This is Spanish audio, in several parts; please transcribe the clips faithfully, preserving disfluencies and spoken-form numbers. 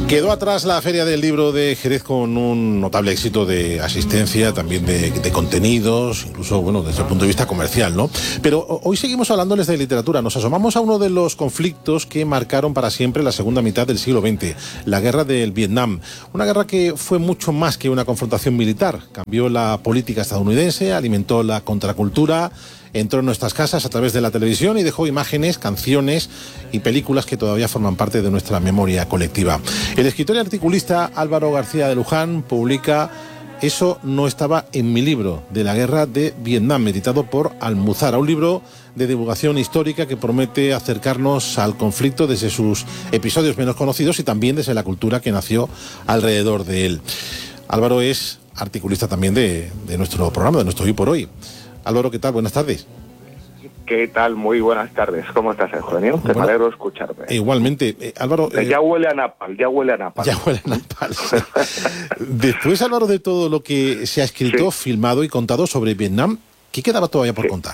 Quedó atrás la Feria del Libro de Jerez con un notable éxito de asistencia, también de, de contenidos, incluso, bueno, desde el punto de vista comercial, ¿no? Pero hoy seguimos hablándoles de literatura. Nos asomamos a uno de los conflictos que marcaron para siempre la segunda mitad del siglo veinte, la guerra del Vietnam. Una guerra que fue mucho más que una confrontación militar. Cambió la política estadounidense, alimentó la contracultura, entró en nuestras casas a través de la televisión y dejó imágenes, canciones y películas que todavía forman parte de nuestra memoria colectiva. El escritor y articulista Álvaro García de Luján publica Eso no estaba en mi libro, de la guerra de Vietnam, editado por Almuzara, un libro de divulgación histórica que promete acercarnos al conflicto desde sus episodios menos conocidos y también desde la cultura que nació alrededor de él. Álvaro es articulista también de, de nuestro programa, de nuestro Hoy por Hoy. Álvaro, ¿qué tal? Buenas tardes. ¿Qué tal? Muy buenas tardes. ¿Cómo estás, Eugenio? Te bueno, me alegro de escucharme. Igualmente. Eh, Álvaro... Eh, ya huele a napal, ya huele a napal. Ya huele a napal. Sí. Después, Álvaro, de todo lo que se ha escrito, sí. filmado y contado sobre Vietnam, ¿qué quedaba todavía por sí. contar?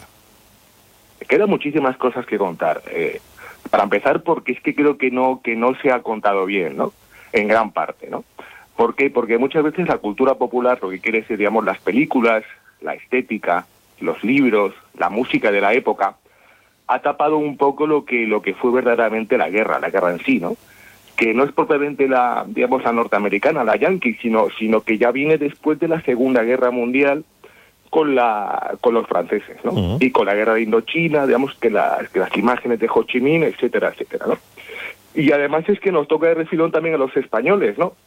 Quedan muchísimas cosas que contar. Eh, para empezar, porque es que creo que no, que no se ha contado bien, ¿no? En gran parte, ¿no? ¿Por qué? Porque muchas veces la cultura popular lo que quiere es, digamos, las películas, la estética, los libros, la música de la época, ha tapado un poco lo que lo que fue verdaderamente la guerra, la guerra en sí, ¿no? Que no es propiamente la, digamos, la norteamericana, la yankee, sino sino que ya viene después de la Segunda Guerra Mundial con la con los franceses, ¿no? Uh-huh. Y con la guerra de Indochina, digamos que las que las imágenes de Ho Chi Minh, etcétera, etcétera, ¿no? Y además es que nos toca de refilón también a los españoles, ¿no?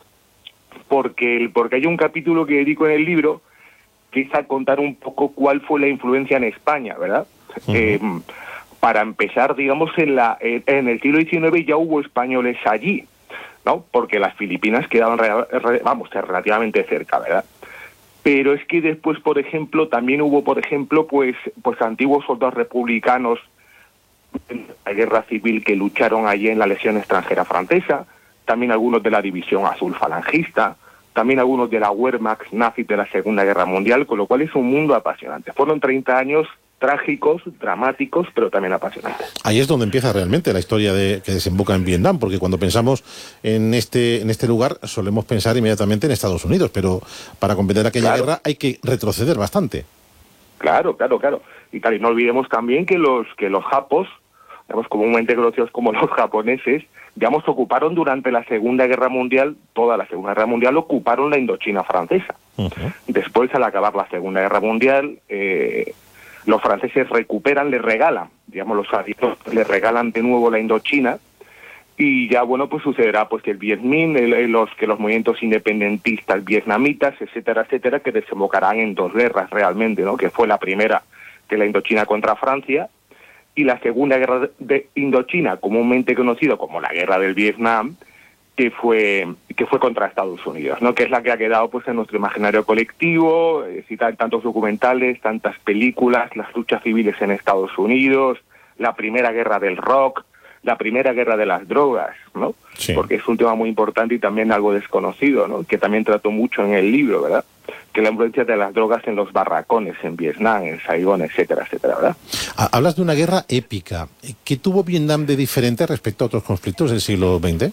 Porque porque hay un capítulo que dedico en el libro que es a contar un poco cuál fue la influencia en España, ¿verdad? Uh-huh. Eh, para empezar, digamos, en la en el siglo diecinueve ya hubo españoles allí, ¿no? Porque las Filipinas quedaban, vamos, relativamente cerca, ¿verdad? Pero es que después, por ejemplo, también hubo, por ejemplo, pues, pues antiguos soldados republicanos en la guerra civil que lucharon allí en la Legión extranjera francesa, también algunos de la División Azul falangista, también algunos de la Wehrmacht nazi de la Segunda Guerra Mundial, con lo cual es un mundo apasionante. Fueron treinta años trágicos, dramáticos, pero también apasionantes. Ahí es donde empieza realmente la historia de que desemboca en Vietnam, porque cuando pensamos en este en este lugar solemos pensar inmediatamente en Estados Unidos, pero para comprender aquella claro. guerra hay que retroceder bastante. Claro, claro, claro. Y tal, y no olvidemos también que los que los japos, digamos, comúnmente conocidos como los japoneses, digamos, ocuparon durante la Segunda Guerra Mundial, toda la Segunda Guerra Mundial, ocuparon la Indochina francesa. Uh-huh. Después, al acabar la Segunda Guerra Mundial, eh, los franceses recuperan, les regalan, digamos, los aliados les regalan de nuevo la Indochina, y ya, bueno, pues sucederá pues que el Viet Minh, el, los, que los movimientos independentistas vietnamitas, etcétera, etcétera, que desembocarán en dos guerras realmente, ¿no? Que fue la primera, que la Indochina contra Francia, y la Segunda Guerra de Indochina, comúnmente conocido como la Guerra del Vietnam, que fue que fue contra Estados Unidos, ¿no? Que es la que ha quedado pues en nuestro imaginario colectivo, eh, citar tantos documentales, tantas películas, las luchas civiles en Estados Unidos, la primera guerra del rock, la primera guerra de las drogas, ¿no? Sí. Porque es un tema muy importante y también algo desconocido, ¿no? Que también trato mucho en el libro, ¿verdad? Que la influencia de las drogas en los barracones, en Vietnam, en Saigón, etcétera, etcétera, ¿verdad? Hablas de una guerra épica. ¿Qué tuvo Vietnam de diferente respecto a otros conflictos del siglo veinte?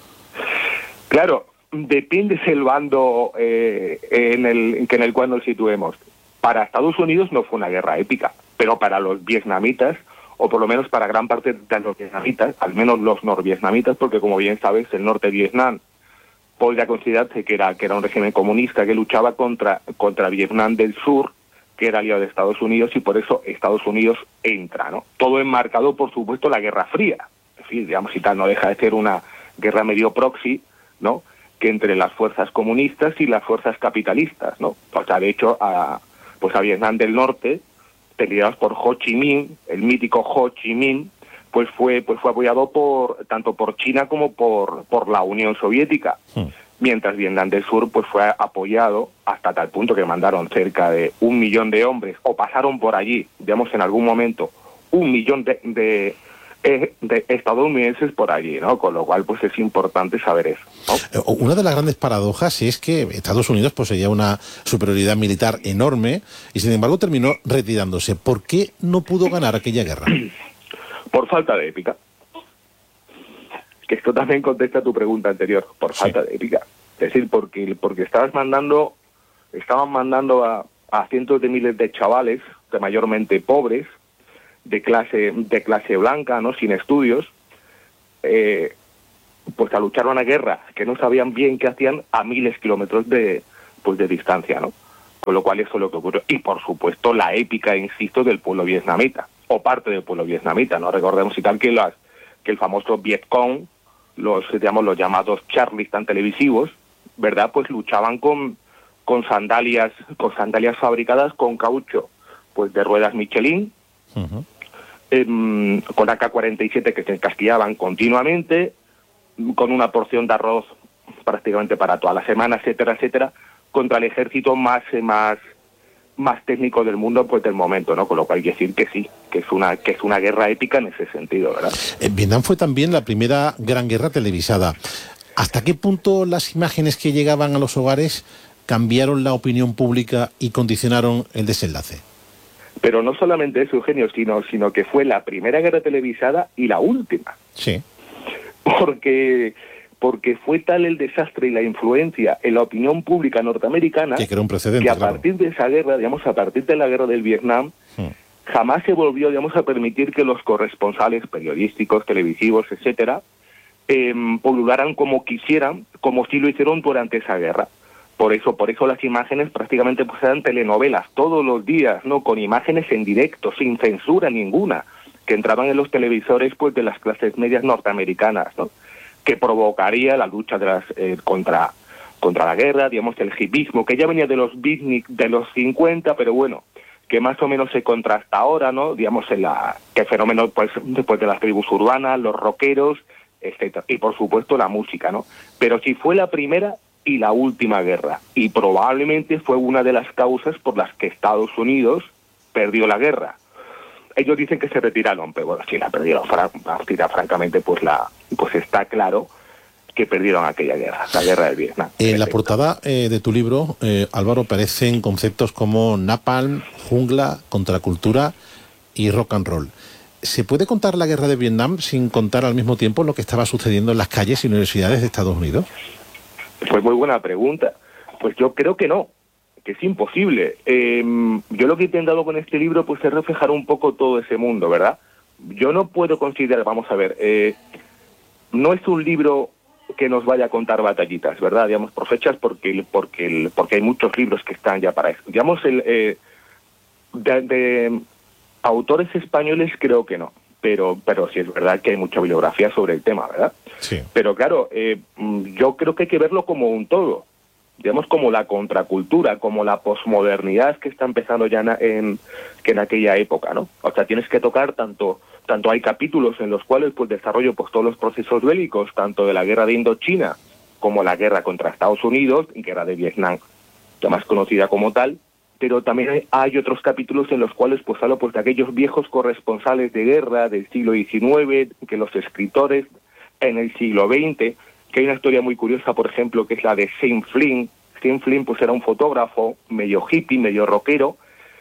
Claro, depende del bando eh, en el en el cual nos situemos. Para Estados Unidos no fue una guerra épica, pero para los vietnamitas, o por lo menos para gran parte de los vietnamitas, al menos los norvietnamitas, porque como bien sabes, el norte de Vietnam podría considerarse que era que era un régimen comunista que luchaba contra contra Vietnam del Sur, que era aliado de Estados Unidos, y por eso Estados Unidos entra, ¿no? Todo enmarcado, por supuesto, la Guerra Fría. Es decir, digamos, y tal, no deja de ser una guerra medio proxy, ¿no? Que entre las fuerzas comunistas y las fuerzas capitalistas, ¿no? O sea, de hecho, a, pues a Vietnam del Norte, liderados por Ho Chi Minh, el mítico Ho Chi Minh, pues fue pues fue apoyado por tanto por China como por por la Unión Soviética, sí. Mientras Vietnam del Sur pues fue apoyado hasta tal punto que mandaron cerca de un millón de hombres, o pasaron por allí, digamos, en algún momento, un millón de, de de estadounidenses por allí, ¿no? Con lo cual, pues es importante saber eso, ¿no? Una de las grandes paradojas es que Estados Unidos poseía una superioridad militar enorme y, sin embargo, terminó retirándose. ¿Por qué no pudo ganar aquella guerra? Por falta de épica. que esto también contesta a tu pregunta anterior, por Sí. falta de ética. Es decir, porque, porque estabas mandando, estaban mandando a, a cientos de miles de chavales, de mayormente pobres, de clase, de clase blanca, ¿no? Sin estudios, eh, pues a luchar una guerra que no sabían bien qué hacían a miles de kilómetros de, pues de distancia, ¿no? Con lo cual eso es lo que ocurrió. Y por supuesto la épica, insisto, del pueblo vietnamita, o parte del pueblo vietnamita, ¿no? Recordemos y tal que las que el famoso Vietcong, los digamos los llamados Charlies tan televisivos, ¿verdad? Pues luchaban con con sandalias, con sandalias fabricadas con caucho, pues de ruedas Michelin, Uh-huh. eh, con A K cuarenta y siete que se casquillaban continuamente, con una porción de arroz prácticamente para toda la semana, etcétera, etcétera, contra el ejército más eh, más más técnico del mundo, pues del momento, ¿no? Con lo cual hay que decir que sí, que es una que es una guerra épica en ese sentido, ¿verdad? Eh, Vietnam fue también la primera gran guerra televisada. ¿Hasta qué punto las imágenes que llegaban a los hogares cambiaron la opinión pública y condicionaron el desenlace? Pero no solamente eso, Eugenio, sino sino que fue la primera guerra televisada y la última. Sí. Porque porque fue tal el desastre y la influencia en la opinión pública norteamericana Que creó un precedente, que a claro. partir de esa guerra, digamos, a partir de la guerra del Vietnam, Hmm. jamás se volvió, digamos, a permitir que los corresponsales periodísticos, televisivos, etcétera, eh, pulularan como quisieran, como si lo hicieron durante esa guerra. Por eso, por eso las imágenes prácticamente pues eran telenovelas todos los días, ¿no? Con imágenes en directo, sin censura ninguna, que entraban en los televisores pues de las clases medias norteamericanas, ¿no? Que provocaría la lucha de las eh, contra contra la guerra, digamos, el hipismo, que ya venía de los beatnik de los cincuenta, pero bueno, que más o menos se contrasta ahora, ¿no? Digamos, en la que fenómeno pues después de las tribus urbanas, los rockeros, etcétera, y por supuesto la música, ¿no? Pero sí fue la primera y la última guerra, y probablemente fue una de las causas por las que Estados Unidos perdió la guerra. Ellos dicen que se retiraron, pero bueno, si la perdieron, fra francamente, pues la pues está claro que perdieron aquella guerra, la guerra del Vietnam. En la portada eh, de tu libro, eh, Álvaro, aparecen conceptos como napalm, jungla, contracultura y rock and roll. ¿Se puede contar la guerra de Vietnam sin contar al mismo tiempo lo que estaba sucediendo en las calles y universidades de Estados Unidos? Pues muy buena pregunta. Pues yo creo que no, que es imposible. Eh, yo lo que he intentado con este libro pues es reflejar un poco todo ese mundo, ¿verdad? Yo no puedo considerar, vamos a ver, eh, no es un libro que nos vaya a contar batallitas, ¿verdad? Digamos, por fechas, porque porque el, porque hay muchos libros que están ya para eso. Digamos, el, eh, de, de autores españoles creo que no, pero pero sí es verdad que hay mucha bibliografía sobre el tema, ¿verdad? Sí. Pero claro, eh, yo creo que hay que verlo como un todo, digamos, como la contracultura, como la posmodernidad que está empezando ya en, en, que en aquella época, ¿no? O sea, tienes que tocar tanto, tanto hay capítulos en los cuales pues desarrollo pues todos los procesos bélicos, tanto de la guerra de Indochina como la guerra contra Estados Unidos y guerra de Vietnam, ya más conocida como tal, pero también hay, hay otros capítulos en los cuales pues hablo pues de aquellos viejos corresponsales de guerra del siglo diecinueve, que los escritores en el siglo veinte, que hay una historia muy curiosa, por ejemplo, que es la de Sean Flynn. Sean Flynn pues era un fotógrafo medio hippie, medio rockero,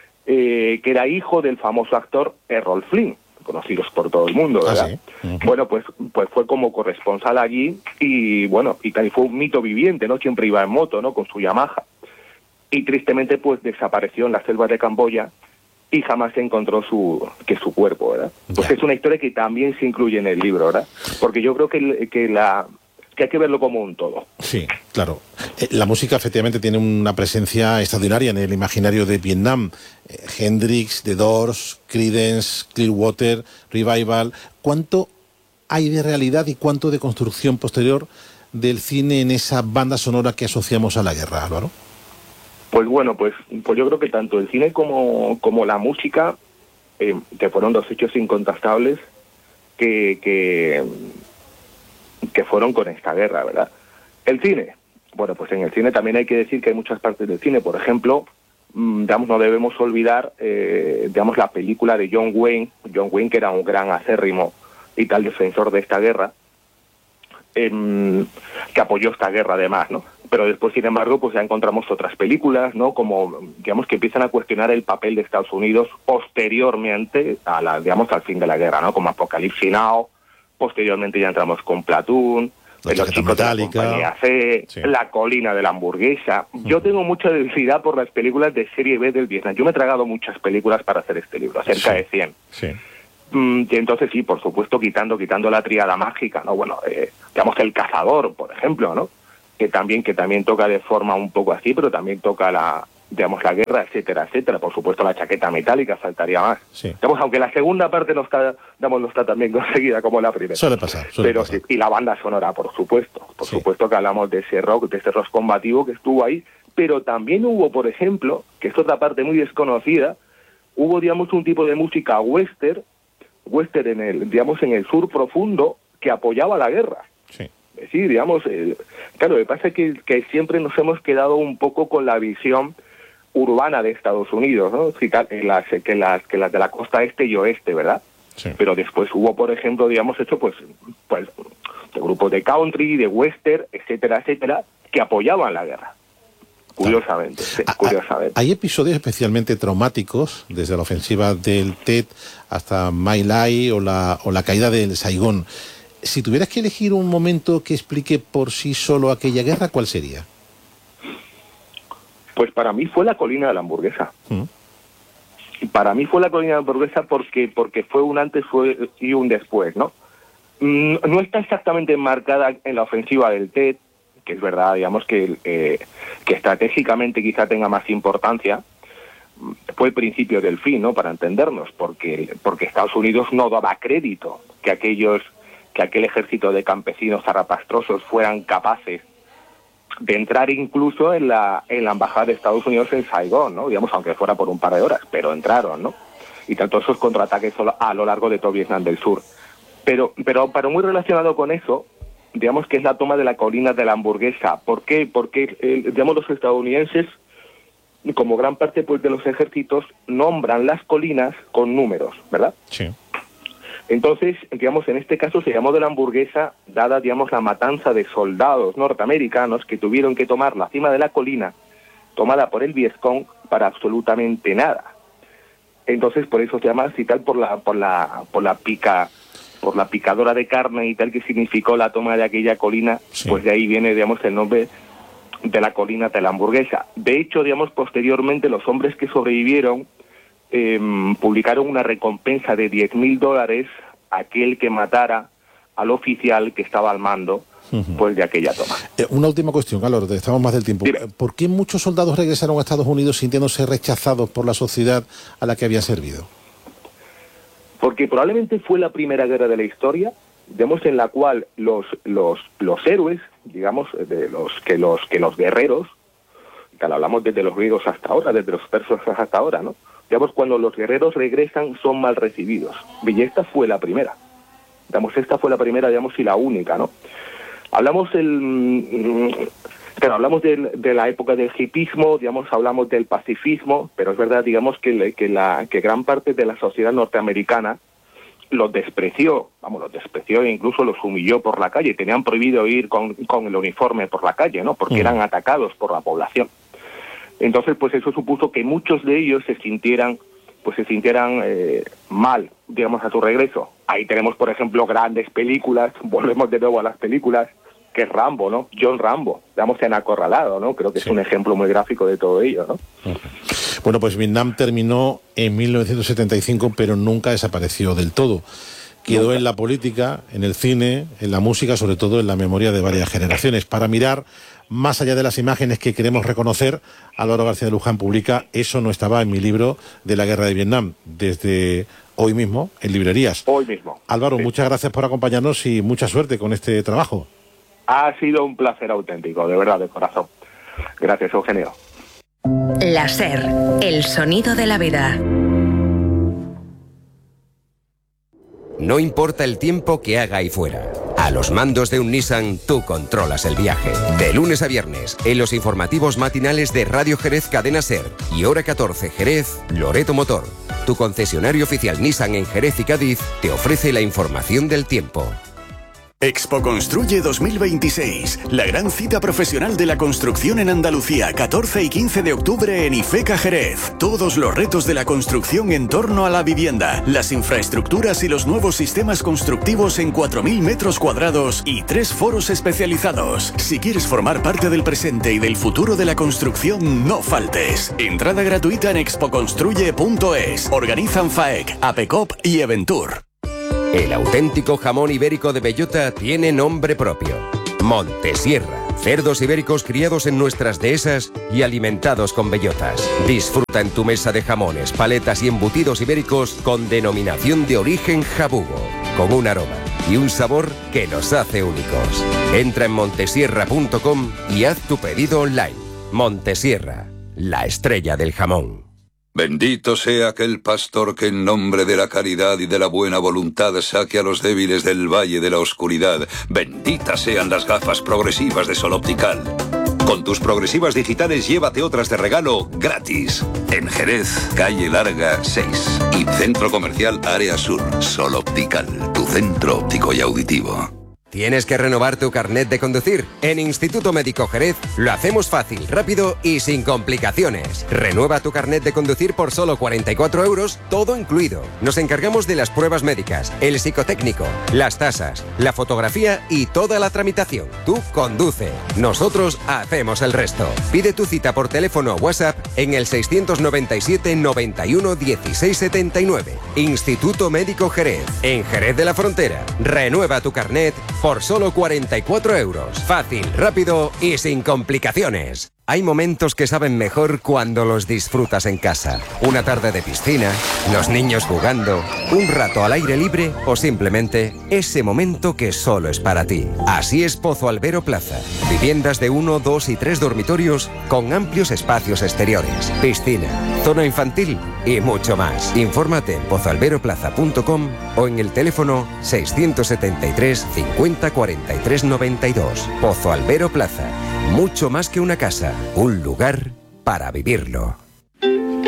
eh, que era hijo del famoso actor Errol Flynn, conocidos por todo el mundo, ¿verdad? Ah, sí. Uh-huh. Bueno, pues pues fue como corresponsal allí y bueno, y tal, y fue un mito viviente, ¿no? Siempre iba en moto, ¿no? Con su Yamaha. Y tristemente pues desapareció en la selva de Camboya y jamás se encontró su que su cuerpo, ¿verdad? Pues Ya. es una historia que también se incluye en el libro, ¿verdad? Porque yo creo que, el- que la que hay que verlo como un todo. Sí, claro. Eh, la música efectivamente tiene una presencia extraordinaria en el imaginario de Vietnam. Eh, Hendrix, The Doors, Creedence, Clearwater, Revival. ¿Cuánto hay de realidad y cuánto de construcción posterior del cine en esa banda sonora que asociamos a la guerra, Álvaro? Pues bueno, pues, pues yo creo que tanto el cine como, como la música, eh, que fueron dos hechos incontestables que, que, que fueron con esta guerra, ¿verdad? El cine, bueno, pues en el cine también hay que decir que hay muchas partes del cine, por ejemplo, mmm, digamos, no debemos olvidar, eh, digamos, la película de John Wayne, John Wayne que era un gran acérrimo y tal defensor de esta guerra, eh, que apoyó esta guerra además, ¿no? Pero después, sin embargo, pues ya encontramos otras películas, ¿no? Como, digamos, que empiezan a cuestionar el papel de Estados Unidos posteriormente a la, digamos, al fin de la guerra, ¿no? Como Apocalypse Now, posteriormente ya entramos con Platoon, La Los chicos de la compañía C, sí. La colina de la hamburguesa. Yo tengo mucha debilidad por las películas de serie B del Vietnam. Yo me he tragado muchas películas para hacer este libro, cerca sí. de cien. Sí. Mm, y entonces sí, por supuesto, quitando quitando la tríada mágica, ¿no? Bueno, eh, digamos El Cazador, por ejemplo, ¿no? Que también que también toca de forma un poco así, pero también toca la digamos la guerra, etcétera, etcétera. Por supuesto, La chaqueta metálica faltaría más. Sí. Digamos, aunque la segunda parte no está, digamos, no está tan bien conseguida como la primera. Suele pasar, suele pero pasar. Sí, y la banda sonora, por supuesto. Por sí. supuesto que hablamos de ese rock, de ese rock combativo que estuvo ahí, pero también hubo, por ejemplo, que es otra parte muy desconocida, hubo, digamos, un tipo de música western, western en el, digamos, en el sur profundo, que apoyaba la guerra. Sí. Sí, digamos, eh, claro, lo que pasa es que, que siempre nos hemos quedado un poco con la visión urbana de Estados Unidos, ¿no? Que las, que las, que las de la costa este y oeste, ¿verdad? Sí. Pero después hubo, por ejemplo, digamos, hecho, pues, pues, de grupos de country, de western, etcétera, etcétera, que apoyaban la guerra. Curiosamente, sí, curiosamente. Hay episodios especialmente traumáticos, desde la ofensiva del Tet hasta My Lai o la, o la caída del Saigón. Si tuvieras que elegir un momento que explique por sí solo aquella guerra, ¿cuál sería? Pues para mí fue la colina de la hamburguesa. ¿Mm? Para mí fue la colina de la hamburguesa porque, porque fue un antes fue y un después, ¿no? No está exactamente enmarcada en la ofensiva del Tet, que es verdad, digamos, que, eh, que estratégicamente quizá tenga más importancia. Fue el principio del fin, ¿no? Para entendernos, porque, porque Estados Unidos no daba crédito que aquellos que aquel ejército de campesinos zarrapastrosos fueran capaces de entrar incluso en la en la embajada de Estados Unidos en Saigón, ¿no? Digamos, aunque fuera por un par de horas, pero entraron, ¿no? Y tanto esos contraataques a lo largo de todo Vietnam del Sur. Pero, pero, pero muy relacionado con eso, digamos que es la toma de la colina de la hamburguesa. ¿Por qué? Porque, eh, digamos, los estadounidenses, como gran parte pues de los ejércitos, nombran las colinas con números, ¿verdad? Sí. Entonces, digamos, en este caso se llamó de la hamburguesa, dada, digamos, la matanza de soldados norteamericanos que tuvieron que tomar la cima de la colina, tomada por el Vietcong, para absolutamente nada. Entonces, por eso se llama así tal, por la, por la, por la pica, por la picadora de carne y tal, que significó la toma de aquella colina, sí. Pues de ahí viene, digamos, el nombre de la colina de la hamburguesa. De hecho, digamos, posteriormente los hombres que sobrevivieron Eh, publicaron una recompensa de diez mil dólares a aquel que matara al oficial que estaba al mando uh-huh. pues de aquella toma. Eh, una última cuestión, Carlos, estamos más del tiempo. Dime. ¿Por qué muchos soldados regresaron a Estados Unidos sintiéndose rechazados por la sociedad a la que habían servido? Porque probablemente fue la primera guerra de la historia, digamos, en la cual los los los héroes, digamos, de los que los que los guerreros, claro, hablamos desde los griegos hasta ahora, desde los persas hasta ahora, ¿no? Digamos, cuando los guerreros regresan son mal recibidos. Y esta fue la primera. Digamos, esta fue la primera, digamos, y la única, ¿no? Hablamos el, claro, hablamos de, de la época del hipismo, digamos, hablamos del pacifismo, pero es verdad, digamos, que, que, la, que gran parte de la sociedad norteamericana los despreció, vamos, los despreció e incluso los humilló por la calle. Tenían prohibido ir con, con el uniforme por la calle, ¿no? Porque eran atacados por la población. Entonces, pues eso supuso que muchos de ellos se sintieran, pues se sintieran eh, mal, digamos, a su regreso. Ahí tenemos, por ejemplo, grandes películas, volvemos de nuevo a las películas, que es Rambo, ¿no? John Rambo, digamos, en Acorralado, ¿no? Creo que sí. Es un ejemplo muy gráfico de todo ello, ¿no? Uh-huh. Bueno, pues Vietnam terminó en mil novecientos setenta y cinco, pero nunca desapareció del todo. Quedó nunca. En la política, en el cine, en la música, sobre todo en la memoria de varias generaciones. Para mirar más allá de las imágenes que queremos reconocer, Álvaro García de Luján publica Eso no estaba en mi libro de la guerra de Vietnam, desde hoy mismo en librerías. Hoy mismo. Álvaro, sí. Muchas gracias por acompañarnos y mucha suerte con este trabajo. Ha sido un placer auténtico, de verdad, de corazón. Gracias, Eugenio. La SER, el sonido de la vida. No importa el tiempo que haga ahí fuera. A los mandos de un Nissan, tú controlas el viaje. De lunes a viernes, en los informativos matinales de Radio Jerez Cadena SER y Hora catorce Jerez, Loreto Motor. Tu concesionario oficial Nissan en Jerez y Cádiz te ofrece la información del tiempo. Expo Construye dos mil veintiséis, la gran cita profesional de la construcción en Andalucía, catorce y quince de octubre en IFECA Jerez. Todos los retos de la construcción en torno a la vivienda, las infraestructuras y los nuevos sistemas constructivos en cuatro mil metros cuadrados y tres foros especializados. Si quieres formar parte del presente y del futuro de la construcción, no faltes. Entrada gratuita en expo construye punto es. Organizan FAEC, APECOP y Eventur. El auténtico jamón ibérico de bellota tiene nombre propio. Montesierra. Cerdos ibéricos criados en nuestras dehesas y alimentados con bellotas. Disfruta en tu mesa de jamones, paletas y embutidos ibéricos con denominación de origen jabugo, con un aroma y un sabor que los hace únicos. Entra en montesierra punto com y haz tu pedido online. Montesierra, la estrella del jamón. Bendito sea aquel pastor que en nombre de la caridad y de la buena voluntad saque a los débiles del valle de la oscuridad. Benditas sean las gafas progresivas de Sol Optical. Con tus progresivas digitales llévate otras de regalo gratis. En Jerez, calle Larga seis y Centro Comercial Área Sur. Sol Optical, tu centro óptico y auditivo. ¿Tienes que renovar tu carnet de conducir? En Instituto Médico Jerez lo hacemos fácil, rápido y sin complicaciones. Renueva tu carnet de conducir por solo cuarenta y cuatro euros, todo incluido. Nos encargamos de las pruebas médicas, el psicotécnico, las tasas, la fotografía y toda la tramitación. Tú conduce. Nosotros hacemos el resto. Pide tu cita por teléfono o WhatsApp en el seiscientos noventa y siete, noventa y uno, dieciséis setenta y nueve. Instituto Médico Jerez. En Jerez de la Frontera. Renueva tu carnet por solo cuarenta y cuatro euros. Fácil, rápido y sin complicaciones. Hay momentos que saben mejor cuando los disfrutas en casa. Una tarde de piscina, los niños jugando, un rato al aire libre o simplemente ese momento que solo es para ti. Así es Pozo Albero Plaza. Viviendas de uno, dos y tres dormitorios con amplios espacios exteriores, piscina, zona infantil y mucho más. Infórmate en pozo albero plaza punto com o en el teléfono seiscientos setenta y tres, cincuenta, cuarenta y tres, noventa y dos. Pozo Albero Plaza. Mucho más que una casa, un lugar para vivirlo.